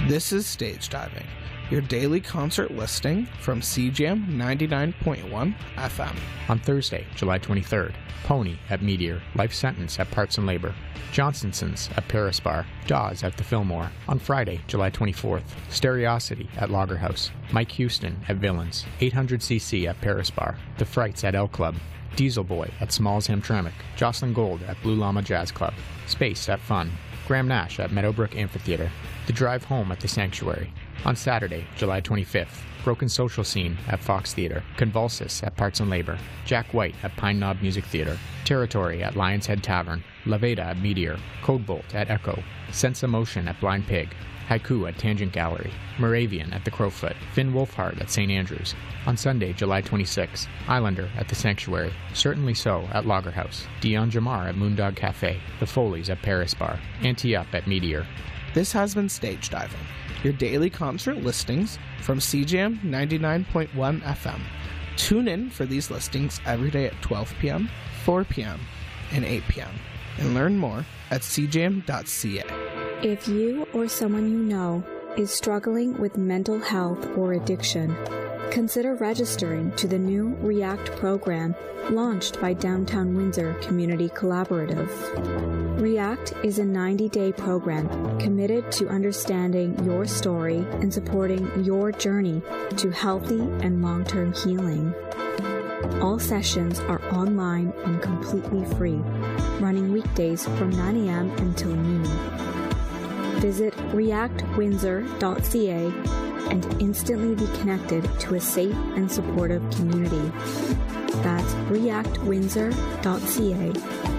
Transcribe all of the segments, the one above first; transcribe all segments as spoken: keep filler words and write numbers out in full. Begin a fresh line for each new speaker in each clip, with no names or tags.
This is Stage Diving, your daily concert listing from C J A M ninety-nine point one F M.
On Thursday, July twenty-third, Pony at Meteor, Life Sentence at Parts and Labor, Johnsonson's at Paris Bar, Dawes at the Fillmore. On Friday, July twenty-fourth, Stereocity at Lager House, Mike Houston at Villains, eight hundred C C at Paris Bar, The Frights at L Club, Diesel Boy at Smalls Hamtramck, Jocelyn Gold at Blue Llama Jazz Club, Space at Fun, Graham Nash at Meadowbrook Amphitheater, The Drive Home at the Sanctuary. On Saturday, July twenty-fifth, Broken Social Scene at Fox Theater, Convulsus at Parts and Labor, Jack White at Pine Knob Music Theater, Territory at Lion's Head Tavern, Laveda at Meteor, Codebolt at Echo, Sense Emotion at Blind Pig, Haiku at Tangent Gallery, Moravian at the Crowfoot, Finn Wolfhard at Saint Andrews. On Sunday, July twenty-sixth, Islander at the Sanctuary, Certainly So at Lager House, Dion Jamar at Moondog Cafe, The Foleys at Paris Bar, Ante Up at Meteor.
This has been Stage Diving, your daily concert listings from C J A M ninety-nine point one F M. Tune in for these listings every day at twelve p.m., four p.m., and eight p.m. and learn more at c j m dot c a.
If you or someone you know is struggling with mental health or addiction, consider registering to the new REACT program launched by Downtown Windsor Community Collaborative. REACT is a ninety-day program committed to understanding your story and supporting your journey to healthy and long-term healing. All sessions are online and completely free, running weekdays from nine a.m. until noon. Visit react windsor dot c a and instantly be connected to a safe and supportive community. That's react windsor dot c a.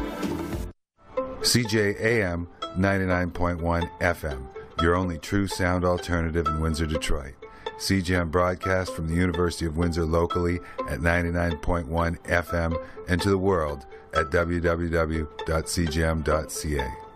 C J A M ninety-nine point one F M, your only true sound alternative in Windsor, Detroit. C J A M broadcasts from the University of Windsor locally at ninety-nine point one F M and to the world at w w w dot c j m dot c a.